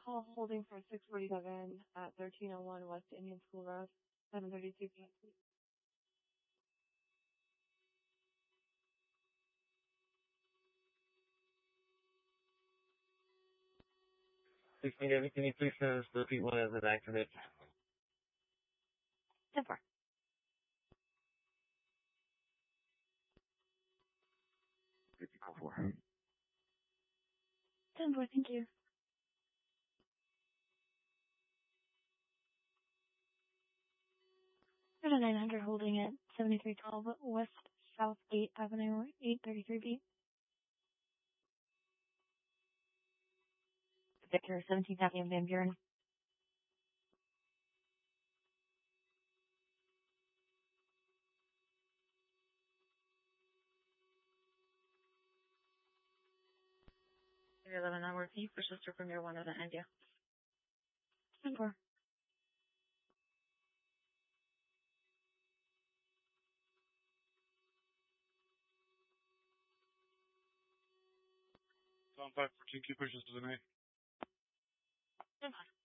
call holding for 647 at 1301 West Indian School Road, 732 p.m. 16 David, can you please repeat one as an accident? 10-4. 54. 10-4, thank you. Go to 900 holding at 7312 West South 8th Avenue, 833 B. Victor, 17th Avenue, Van Buren. Area 11 hour P for Sister Premier 1 of the India. 10-4. Tom 514, keep pushing to the night. 10-5.